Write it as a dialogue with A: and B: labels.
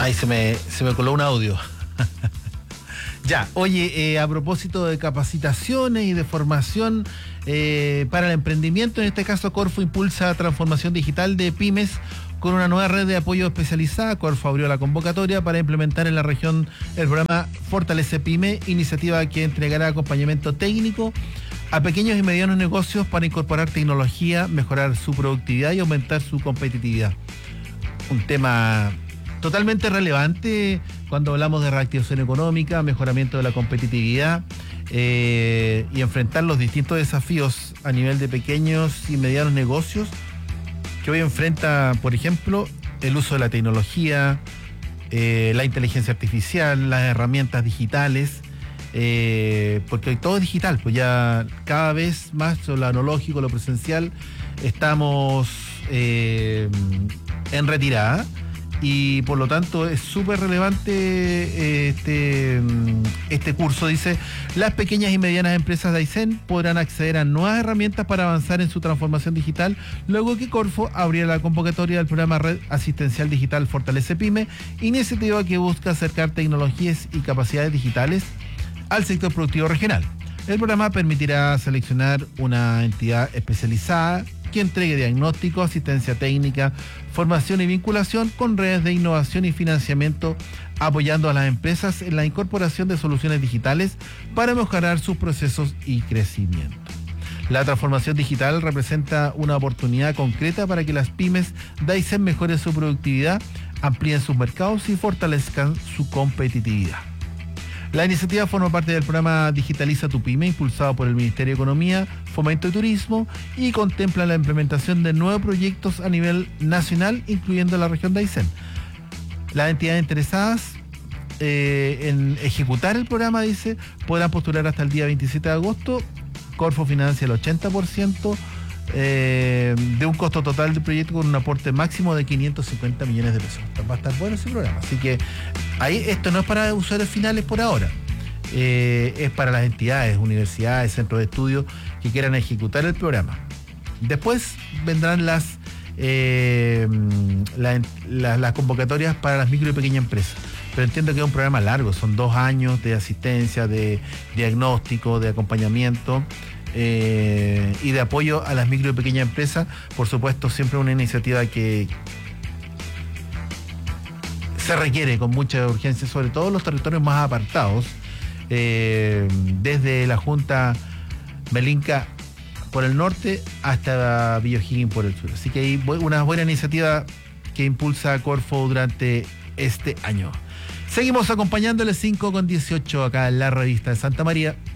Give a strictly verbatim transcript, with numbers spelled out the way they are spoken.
A: Ay, se me, se me coló un audio. Ya, oye, eh, a propósito de capacitaciones y de formación eh, para el emprendimiento, en este caso Corfo impulsa transformación digital de pymes con una nueva red de apoyo especializada. Corfo abrió la convocatoria para implementar en la región el programa Fortalece Pyme, iniciativa que entregará acompañamiento técnico a pequeños y medianos negocios para incorporar tecnología, mejorar su productividad y aumentar su competitividad. Un tema totalmente relevante cuando hablamos de reactivación económica, mejoramiento de la competitividad eh, y enfrentar los distintos desafíos a nivel de pequeños y medianos negocios que hoy enfrenta, por ejemplo, el uso de la tecnología, eh, la inteligencia artificial, las herramientas digitales, eh, porque hoy todo es digital, pues ya cada vez más lo analógico, lo presencial, estamos eh, en retirada. Y por lo tanto es súper relevante este, este curso. Dice, las pequeñas y medianas empresas de Aysén podrán acceder a nuevas herramientas para avanzar en su transformación digital, luego que Corfo abriera la convocatoria del programa Red Asistencial Digital Fortalece Pyme, iniciativa que busca acercar tecnologías y capacidades digitales al sector productivo regional. El programa permitirá seleccionar una entidad especializada que entregue diagnóstico, asistencia técnica, formación y vinculación con redes de innovación y financiamiento, apoyando a las empresas en la incorporación de soluciones digitales para mejorar sus procesos y crecimiento. La transformación digital representa una oportunidad concreta para que las pymes de Aysén mejoren su productividad, amplíen sus mercados y fortalezcan su competitividad. La iniciativa forma parte del programa Digitaliza tu Pyme, impulsado por el Ministerio de Economía, Fomento y Turismo, y contempla la implementación de nuevos proyectos a nivel nacional, incluyendo la región de Aysén. Las entidades interesadas eh, en ejecutar el programa, dice, podrán postular hasta el día veintisiete de agosto. Corfo financia el ochenta por ciento eh, de un costo total del proyecto con un aporte máximo de quinientos cincuenta millones de pesos. Va a estar bueno ese programa. Así que ahí esto no es para usuarios finales por ahora. Eh, es para las entidades, universidades, centros de estudio que quieran ejecutar el programa. Después vendrán las, eh, la, la, las convocatorias para las micro y pequeñas empresas. Pero entiendo que es un programa largo, son dos años de asistencia, de diagnóstico, de acompañamiento eh, y de apoyo a las micro y pequeñas empresas. Por supuesto, siempre una iniciativa que se requiere con mucha urgencia, sobre todo en los territorios más apartados, eh, desde la Junta Melinca por el norte hasta Villa O'Higgins por el sur. Así que hay una buena iniciativa que impulsa Corfo durante este año. Seguimos acompañándoles cinco con dieciocho acá en la revista de Santa María.